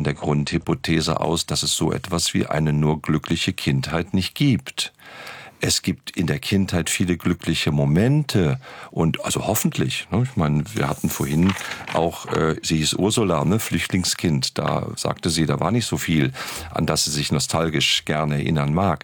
der Grundhypothese aus, dass es so etwas wie eine nur glückliche Kindheit nicht gibt. Es gibt in der Kindheit viele glückliche Momente und also hoffentlich. Ne? Ich meine, wir hatten vorhin auch, sie hieß Ursula, ne? Flüchtlingskind. Da sagte sie, da war nicht so viel, an das sie sich nostalgisch gerne erinnern mag.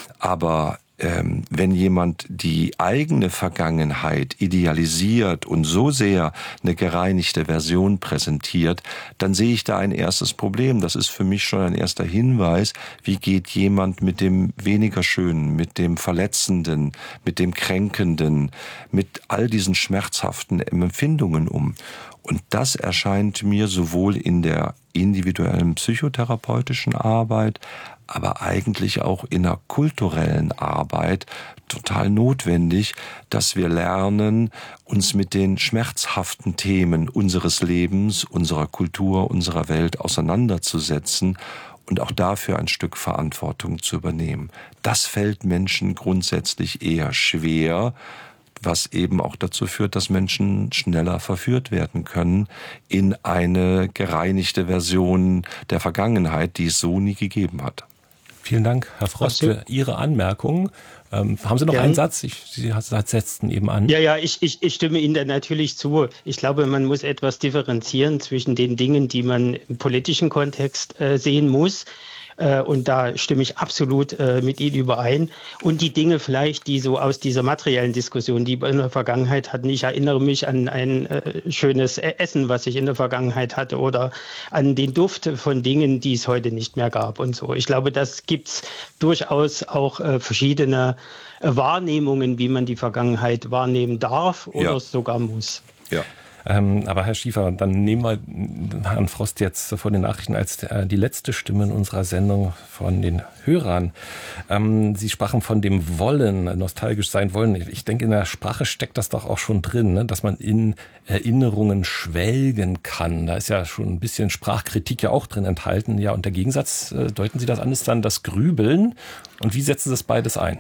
Aber wenn jemand die eigene Vergangenheit idealisiert und so sehr eine gereinigte Version präsentiert, dann sehe ich da ein erstes Problem. Das ist für mich schon ein erster Hinweis, wie geht jemand mit dem weniger Schönen, mit dem Verletzenden, mit dem Kränkenden, mit all diesen schmerzhaften Empfindungen um. Und das erscheint mir sowohl in der individuellen psychotherapeutischen Arbeit, aber eigentlich auch in der kulturellen Arbeit total notwendig, dass wir lernen, uns mit den schmerzhaften Themen unseres Lebens, unserer Kultur, unserer Welt auseinanderzusetzen und auch dafür ein Stück Verantwortung zu übernehmen. Das fällt Menschen grundsätzlich eher schwer, was eben auch dazu führt, dass Menschen schneller verführt werden können in eine gereinigte Version der Vergangenheit, die es so nie gegeben hat. Vielen Dank, Herr Frost, für Ihre Anmerkungen. Haben Sie noch einen Satz? Sie setzten eben an. Ja, ich stimme Ihnen da natürlich zu. Ich glaube, man muss etwas differenzieren zwischen den Dingen, die man im politischen Kontext sehen muss. Und da stimme ich absolut mit Ihnen überein. Und die Dinge vielleicht, die so aus dieser materiellen Diskussion, die wir in der Vergangenheit hatten. Ich erinnere mich an ein schönes Essen, was ich in der Vergangenheit hatte, oder an den Duft von Dingen, die es heute nicht mehr gab und so. Ich glaube, das gibt's durchaus auch verschiedene Wahrnehmungen, wie man die Vergangenheit wahrnehmen darf oder sogar muss. Ja. Aber Herr Schiefer, dann nehmen wir Herrn Frost jetzt vor den Nachrichten als die letzte Stimme in unserer Sendung von den Hörern. Sie sprachen von dem Wollen, nostalgisch sein wollen. Ich denke, in der Sprache steckt das doch auch schon drin, ne? Dass man in Erinnerungen schwelgen kann. Da ist ja schon ein bisschen Sprachkritik ja auch drin enthalten. Ja, und der Gegensatz, deuten Sie das an, ist dann das Grübeln. Und wie setzen Sie das beides ein?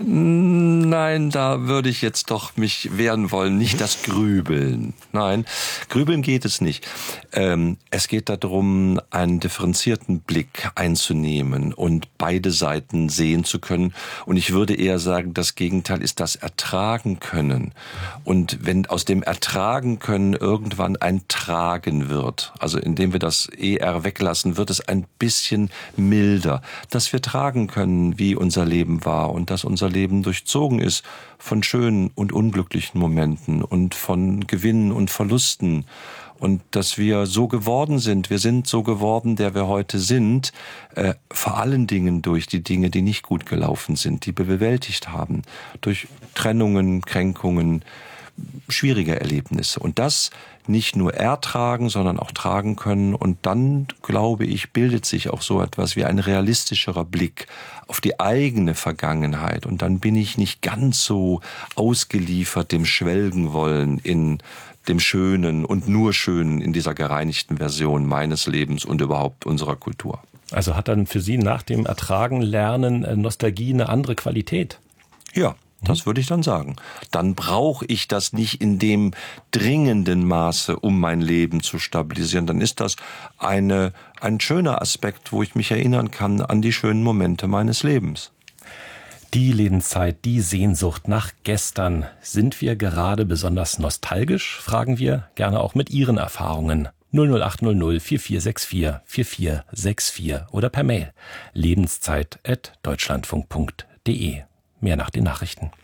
Nein, da würde ich jetzt doch mich wehren wollen. Nicht das Grübeln. Nein, Grübeln geht es nicht. Es geht darum, einen differenzierten Blick einzunehmen und beide Seiten sehen zu können. Und ich würde eher sagen, das Gegenteil ist das Ertragen können. Und wenn aus dem Ertragen können irgendwann ein Tragen wird, also indem wir das ER weglassen, wird es ein bisschen milder, dass wir tragen können, wie unser Leben war und dass unser Leben durchzogen ist von schönen und unglücklichen Momenten und von Gewinnen und Verlusten und dass wir so geworden sind. Wir sind so geworden, der wir heute sind, vor allen Dingen durch die Dinge, die nicht gut gelaufen sind, die wir bewältigt haben, durch Trennungen, Kränkungen, schwierige Erlebnisse. Und das nicht nur ertragen, sondern auch tragen können. Und dann, glaube ich, bildet sich auch so etwas wie ein realistischerer Blick auf die eigene Vergangenheit. Und dann bin ich nicht ganz so ausgeliefert dem Schwelgen wollen in dem Schönen und nur Schönen in dieser gereinigten Version meines Lebens und überhaupt unserer Kultur. Also hat dann für Sie nach dem Ertragen, Lernen, Nostalgie eine andere Qualität? Ja. Das würde ich dann sagen. Dann brauche ich das nicht in dem dringenden Maße, um mein Leben zu stabilisieren. Dann ist das ein schöner Aspekt, wo ich mich erinnern kann an die schönen Momente meines Lebens. Die Lebenszeit, die Sehnsucht nach gestern. Sind wir gerade besonders nostalgisch? Fragen wir gerne auch mit Ihren Erfahrungen. 00800 4464 4464 oder per Mail lebenszeit@deutschlandfunk.de. Mehr nach den Nachrichten.